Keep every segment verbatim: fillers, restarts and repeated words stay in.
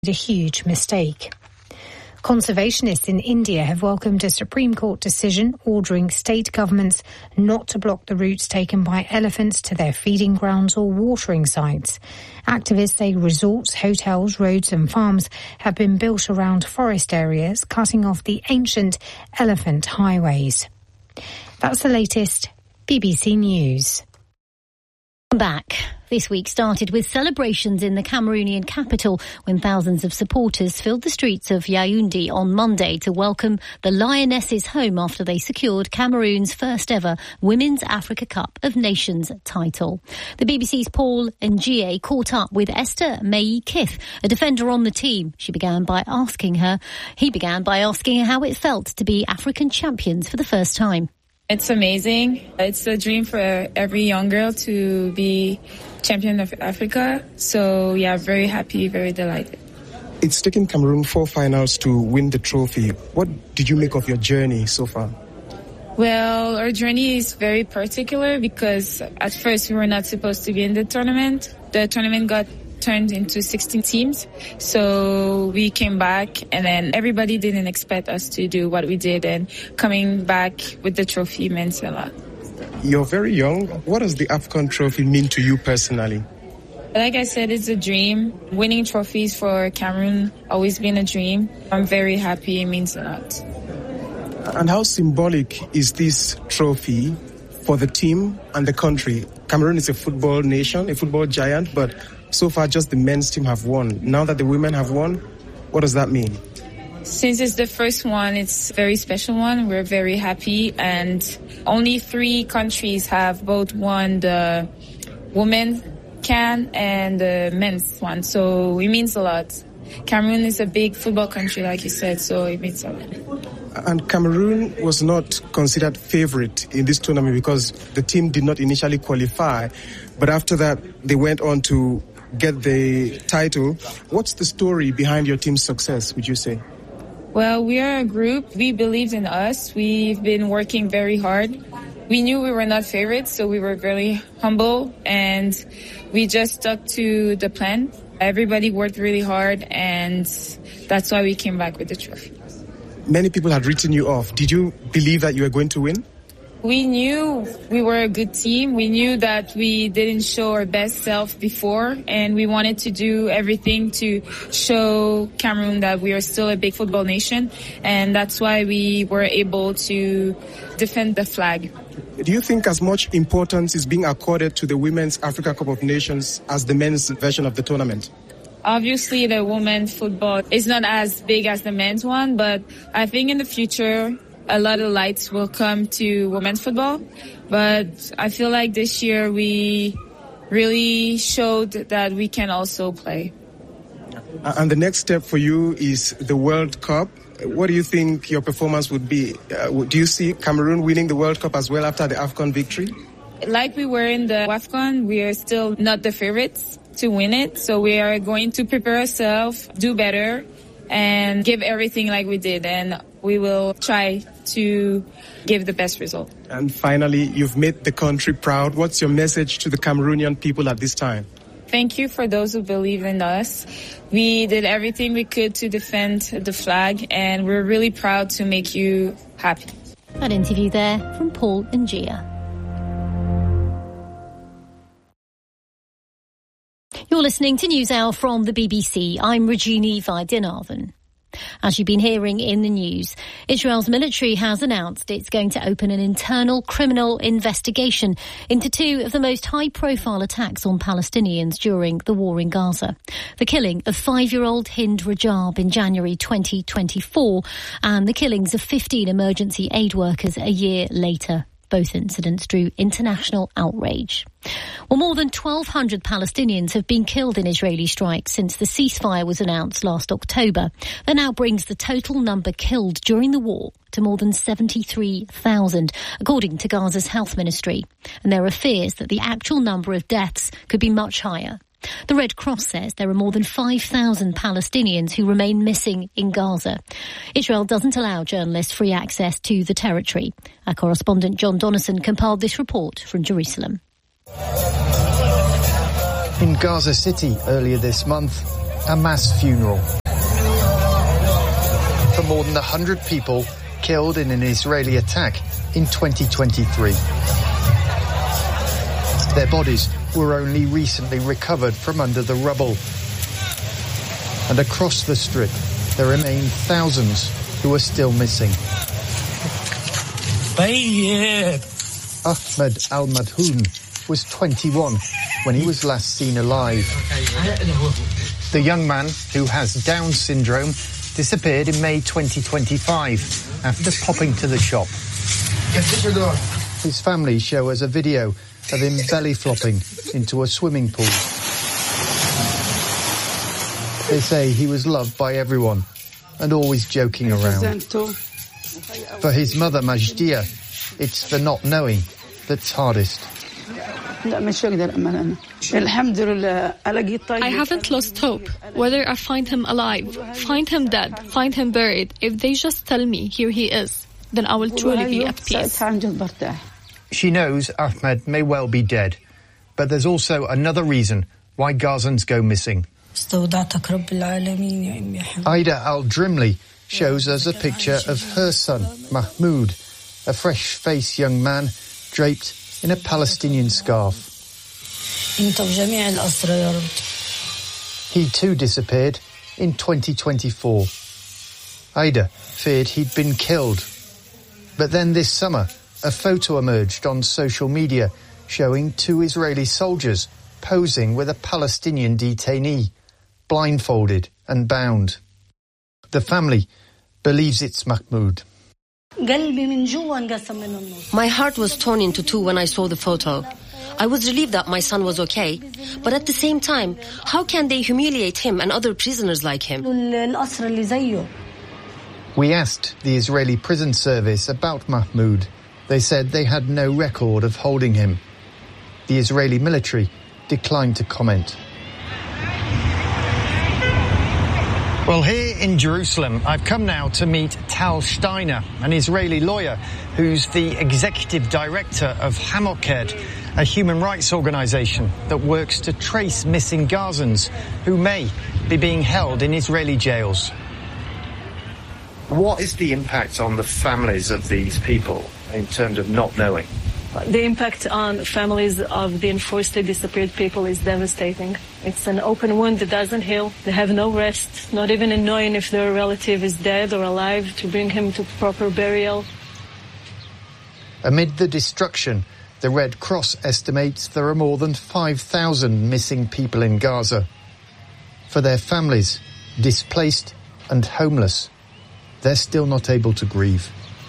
a huge mistake. Conservationists in India have welcomed a Supreme Court decision ordering state governments not to block the routes taken by elephants to their feeding grounds or watering sites. Activists say resorts, hotels, roads and farms have been built around forest areas, cutting off the ancient elephant highways. That's the latest B B C News. Back. This week started with celebrations in the Cameroonian capital when thousands of supporters filled the streets of Yaoundé on Monday to welcome the Lionesses home after they secured Cameroon's first ever Women's Africa Cup of Nations title. The B B C's Paul Ngie caught up with Esther Meyi Kith, a defender on the team. She began by asking her, he began by asking her how it felt to be African champions for the first time. It's amazing. It's a dream for every young girl to be champion of Africa. So, yeah, very happy, very delighted. It's taken Cameroon four finals to win the trophy. What did you make of your journey so far? Well, our journey is very particular because at first we were not supposed to be in the tournament. The tournament got turned into sixteen teams. So we came back and then everybody didn't expect us to do what we did, and coming back with the trophy meant a lot. You're very young. What does the AFCON trophy mean to you personally? Like I said, it's a dream. Winning trophies for Cameroon always been a dream. I'm very happy. It means a lot. And how symbolic is this trophy for the team and the country? Cameroon is a football nation, a football giant, but so far just the men's team have won. Now that the women have won, what does that mean? Since it's the first one, it's a very special one. We're very happy, and only three countries have both won the women's CAN and the men's one, so it means a lot. Cameroon is a big football country, like you said, so it means a lot. And Cameroon was not considered favorite in this tournament because the team did not initially qualify, but after that they went on to get the title. What's the story behind your team's success, would you say? Well, we are a group. We believed in us. We've been working very hard. We knew we were not favorites, so we were very humble, and we just stuck to the plan. Everybody worked really hard, and that's why we came back with the trophy. Many people had written you off. Did you believe that you were going to win? We knew we were a good team. We knew that we didn't show our best self before, and we wanted to do everything to show Cameroon that we are still a big football nation, and that's why we were able to defend the flag. Do you think as much importance is being accorded to the Women's Africa Cup of Nations as the men's version of the tournament? Obviously, the women's football is not as big as the men's one, but I think in the future, a lot of lights will come to women's football. But I feel like this year we really showed that we can also play. And the next step for you is the World Cup. What do you think your performance would be? Uh, do you see Cameroon winning the World Cup as well after the AFCON victory? Like we were in the AFCON, we are still not the favorites to win it. So we are going to prepare ourselves, do better, and give everything like we did. And we will try to give the best result. And finally, you've made the country proud. What's your message to the Cameroonian people at this time? Thank you for those who believe in us. We did everything we could to defend the flag, and we're really proud to make you happy. That interview there from Paul Ngie. You're listening to NewsHour from the B B C. I'm Regina Vaidyanathan. As you've been hearing in the news, Israel's military has announced it's going to open an internal criminal investigation into two of the most high-profile attacks on Palestinians during the war in Gaza. The killing of five-year-old Hind Rajab in January twenty twenty-four and the killings of fifteen emergency aid workers a year later. Both incidents drew international outrage. Well, more than twelve hundred Palestinians have been killed in Israeli strikes since the ceasefire was announced last October. That now brings the total number killed during the war to more than seventy-three thousand, according to Gaza's health ministry. And there are fears that the actual number of deaths could be much higher. The Red Cross says there are more than five thousand Palestinians who remain missing in Gaza. Israel doesn't allow journalists free access to the territory. Our correspondent John Donnison compiled this report from Jerusalem. In Gaza City earlier this month, a mass funeral for more than one hundred people killed in an Israeli attack in twenty twenty-three. Their bodies were only recently recovered from under the rubble. And across the strip, there remain thousands who are still missing. Ahmed Al-Madhoun was twenty-one when he was last seen alive. The young man, who has Down syndrome, disappeared in May twenty twenty-five after popping to the shop. His family show us a video of him belly flopping into a swimming pool. They say he was loved by everyone and always joking around. For his mother, Majdia, it's the not knowing that's hardest. I haven't lost hope. Whether I find him alive, find him dead, find him buried, if they just tell me here he is, then I will truly be at peace. She knows Ahmed may well be dead, but there's also another reason why Gazans go missing. Aida Al-Drimli shows us a picture of her son, Mahmoud, a fresh-faced young man draped in a Palestinian scarf. He too disappeared in twenty twenty-four. Aida feared he'd been killed. But then this summer, a photo emerged on social media showing two Israeli soldiers posing with a Palestinian detainee, blindfolded and bound. The family believes it's Mahmoud. My heart was torn into two when I saw the photo. I was relieved that my son was okay, but at the same time, how can they humiliate him and other prisoners like him? We asked the Israeli prison service about Mahmoud. They said they had no record of holding him. The Israeli military declined to comment. Well, here in Jerusalem, I've come now to meet Tal Steiner, an Israeli lawyer who's the executive director of Hamoked, a human rights organisation that works to trace missing Gazans who may be being held in Israeli jails. What is the impact on the families of these people in terms of not knowing? The impact on families of the enforcedly disappeared people is devastating. It's an open wound that doesn't heal. They have no rest, not even in knowing if their relative is dead or alive, to bring him to proper burial. Amid the destruction, the Red Cross estimates there are more than five thousand missing people in Gaza. For their families, displaced and homeless, they're still not able to grieve.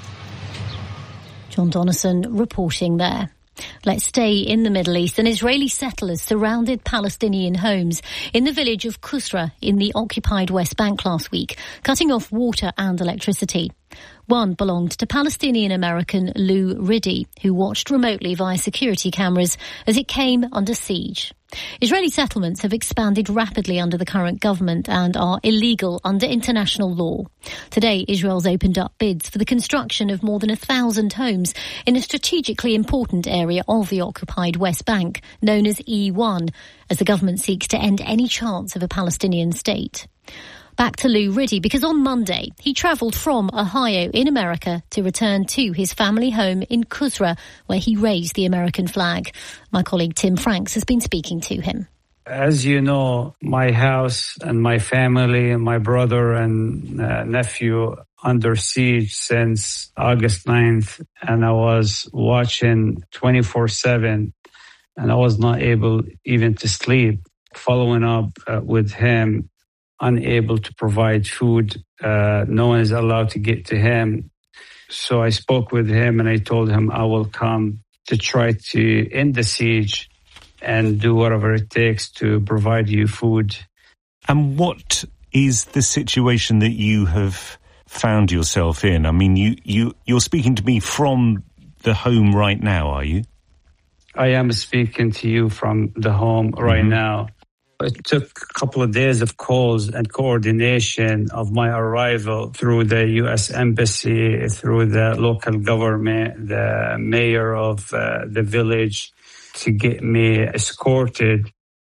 John Donnison reporting there. Let's stay in the Middle East. And Israeli settlers surrounded Palestinian homes in the village of Kusra in the occupied West Bank last week, cutting off water and electricity. One belonged to Palestinian-American Lou Riddy, who watched remotely via security cameras as it came under siege. Israeli settlements have expanded rapidly under the current government and are illegal under international law. Today, Israel's opened up bids for the construction of more than a thousand homes in a strategically important area of the occupied West Bank, known as E one, as the government seeks to end any chance of a Palestinian state. Back to Lou Riddy, because on Monday he travelled from Ohio in America to return to his family home in Kusra, where he raised the American flag. My colleague Tim Franks has been speaking to him. As you know, my house and my family and my brother and uh, nephew under siege since August ninth, and I was watching twenty-four seven, and I was not able even to sleep. Following up uh, with him, unable to provide food. Uh, no one is allowed to get to him. So I spoke with him and I told him I will come to try to end the siege and do whatever it takes to provide you food. And what is the situation that you have found yourself in? I mean, you, you, you're speaking to me from the home right now, are you? I am speaking to you from the home right mm-hmm. now. It took a couple of days of calls and coordination of my arrival through the U S Embassy, through the local government, the mayor of uh, the village, to get me escorted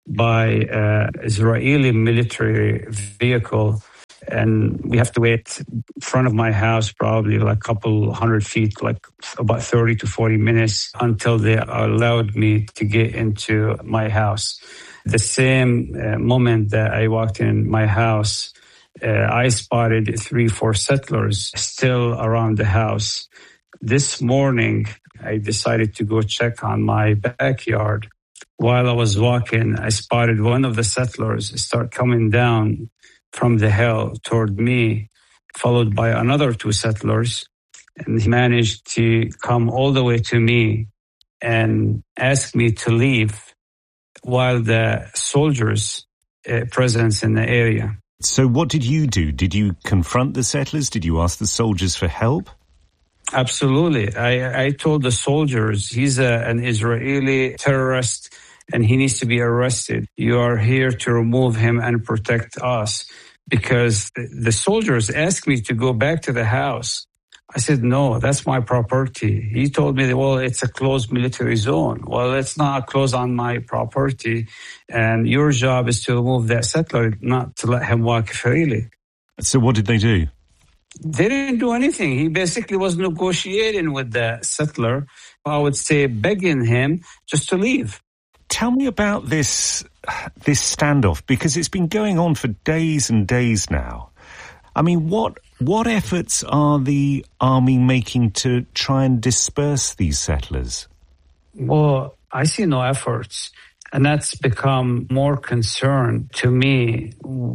by uh, Israeli military vehicle. And we have to wait in front of my house probably like a couple hundred feet, like about thirty to forty minutes until they allowed me to get into my house. The same uh, moment that I walked in my house, uh, I spotted three, four settlers still around the house. This morning, I decided to go check on my backyard. While I was walking, I spotted one of the settlers start coming down from the hill toward me, followed by another two settlers. And he managed to come all the way to me and ask me to leave while the soldiers' uh, presence in the area. So what did you do? Did you confront the settlers? Did you ask the soldiers for help? Absolutely. I, I told the soldiers, he's a, an Israeli terrorist and he needs to be arrested. You are here to remove him and protect us. Because the soldiers asked me to go back to the house. I said, no, that's my property. He told me, well, it's a closed military zone. Well, it's not closed on my property. And your job is to remove that settler, not to let him walk freely. So what did they do? They didn't do anything. He basically was negotiating with the settler. I would say begging him just to leave. Tell me about this this standoff, because it's been going on for days and days now. I mean, what what efforts are the army making to try and disperse these settlers? Well, I see no efforts. And that's become more concern to me.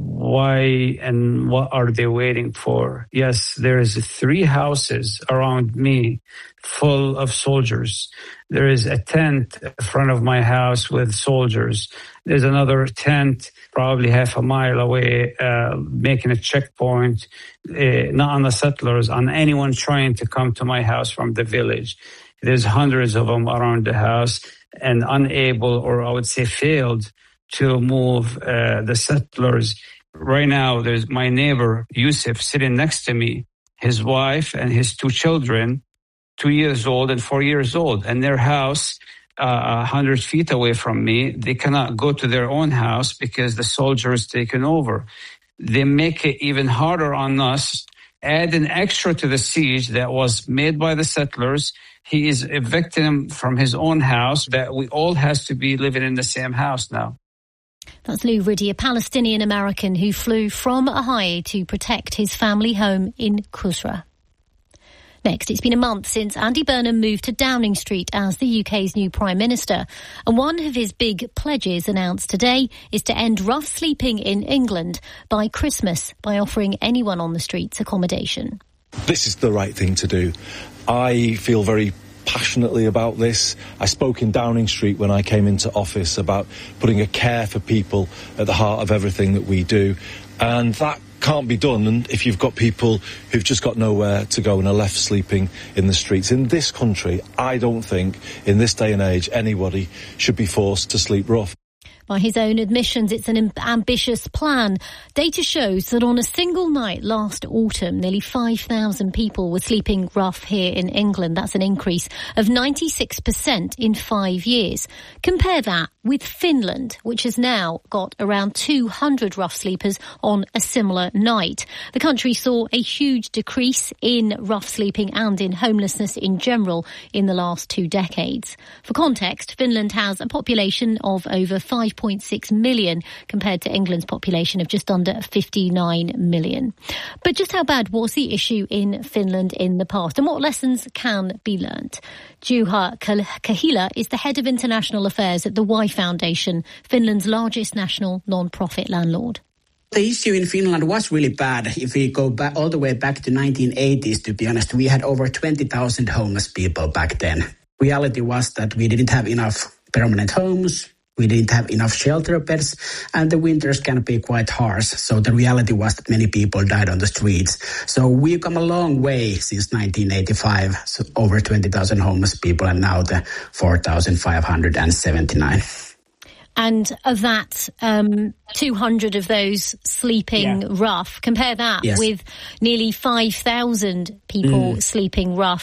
Why and what are they waiting for? Yes, there is three houses around me full of soldiers. There is a tent in front of my house with soldiers. There's another tent probably half a mile away, uh, making a checkpoint, uh, not on the settlers, on anyone trying to come to my house from the village. There's hundreds of them around the house, and unable, or I would say failed, to move uh, the settlers. Right now, there's my neighbor, Yusuf, sitting next to me, his wife and his two children, two years old and four years old, and their house uh, one hundred feet away from me. They cannot go to their own house because the soldiers taken over. They make it even harder on us, add an extra to the siege that was made by the settlers. He is evicting him from his own house, that we all has to be living in the same house now. That's Lou Riddy, a Palestinian-American who flew from Ohio to protect his family home in Kusra. Next, it's been a month since Andy Burnham moved to Downing Street as the U K's new Prime Minister. And one of his big pledges announced today is to end rough sleeping in England by Christmas by offering anyone on the streets accommodation. This is the right thing to do. I feel very passionately about this. I spoke in Downing Street when I came into office about putting a care for people at the heart of everything that we do. And that can't be done and if you've got people who've just got nowhere to go and are left sleeping in the streets. In this country, I don't think, in this day and age, anybody should be forced to sleep rough. By his own admissions, it's an ambitious plan. Data shows that on a single night last autumn, nearly five thousand people were sleeping rough here in England. That's an increase of ninety-six percent in five years. Compare that with Finland, which has now got around two hundred rough sleepers on a similar night. The country saw a huge decrease in rough sleeping and in homelessness in general in the last two decades. For context, Finland has a population of over five point six million compared to England's population of just under fifty-nine million. But just how bad was the issue in Finland in the past, and what lessons can be learnt? Juha Kahila is the head of international affairs at the Y Foundation, Finland's largest national non-profit landlord. The issue in Finland was really bad. If we go back all the way back to nineteen eighties, to be honest, we had over twenty thousand homeless people back then. Reality was that we didn't have enough permanent homes. We didn't have enough shelter beds, and the winters can be quite harsh. So the reality was that many people died on the streets. So we've come a long way since nineteen eighty-five, so over twenty thousand homeless people, and now the four thousand five hundred seventy-nine. And of that, um, two hundred of those sleeping yeah. rough. Compare that yes. with nearly five thousand people mm. sleeping rough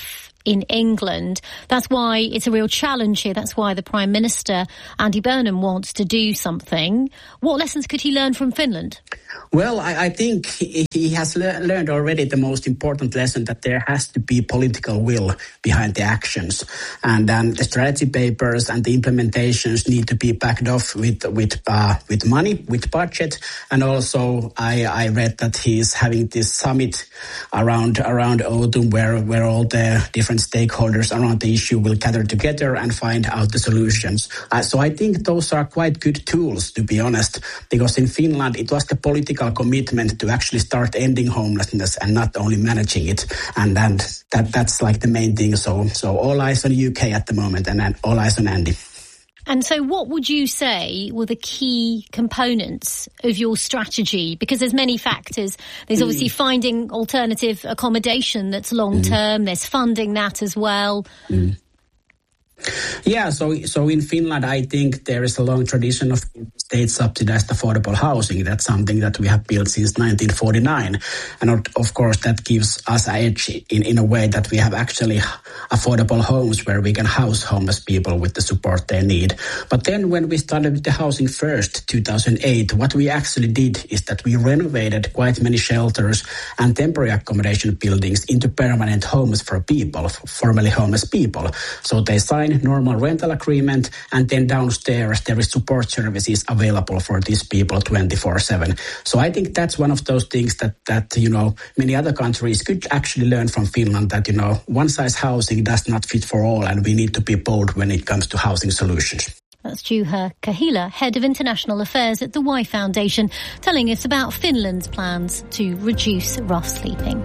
in England. That's why it's a real challenge here. That's why the Prime Minister, Andy Burnham, wants to do something. What lessons could he learn from Finland? Well, I, I think he, he has le- learned already the most important lesson, that there has to be political will behind the actions. And um, the strategy papers and the implementations need to be backed off with with uh, with money, with budget. And also, I, I read that he is having this summit around around autumn where, where all the different stakeholders around the issue will gather together and find out the solutions. Uh, so I think those are quite good tools, to be honest, because in Finland it was the political commitment to actually start ending homelessness and not only managing it. And then that that's like the main thing. So so all eyes on U K at the moment, and then all eyes on Andy. And so what would you say were the key components of your strategy? Because there's many factors. There's obviously mm. finding alternative accommodation that's long term. Mm. There's funding that as well. Mm. Yeah, so so in Finland, I think there is a long tradition of state-subsidized affordable housing. That's something that we have built since nineteen forty-nine. And of course, that gives us an edge in, in a way that we have actually affordable homes where we can house homeless people with the support they need. But then when we started with the Housing First, two thousand eight, what we actually did is that we renovated quite many shelters and temporary accommodation buildings into permanent homes for people, formerly homeless people. So they signed normal rental agreement, and then downstairs there is support services available for these people twenty-four seven. So I think that's one of those things that, that, you know, many other countries could actually learn from Finland, that, you know, one-size housing does not fit for all, and we need to be bold when it comes to housing solutions. That's Juha Kahila, Head of International Affairs at the Y Foundation, telling us about Finland's plans to reduce rough sleeping.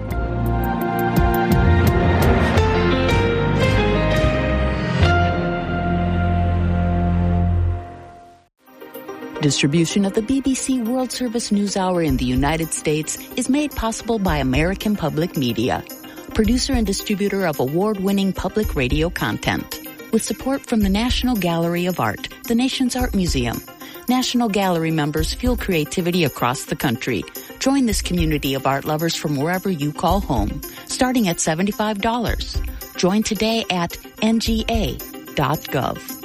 Distribution of the B B C World Service News Hour in the United States is made possible by American Public Media, producer and distributor of award-winning public radio content, with support from the National Gallery of Art, the nation's art museum. National Gallery members fuel creativity across the country. Join this community of art lovers from wherever you call home, starting at seventy-five dollars. Join today at N G A dot gov.